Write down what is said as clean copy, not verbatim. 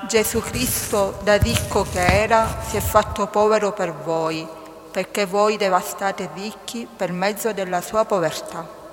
Gesù Cristo, da ricco che era, si è fatto povero per voi, perché voi devastate ricchi per mezzo della sua povertà.